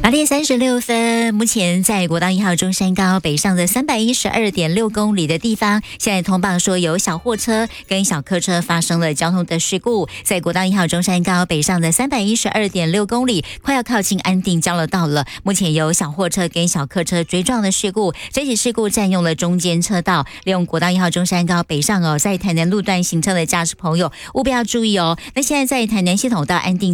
8:36，目前在国道1号中山高北上的312.6公里的地方，现在通报说有小货车跟小客车发生了交通的事故，在国道1号中山高北上的312.6公里，快要靠近安定交流道了。目前有小货车跟小客车追撞的事故，这起事故占用了中间车道，利用国道1号中山高北上在台南路段行车的驾驶朋友务必要注意哦。那现在在台南系统到安定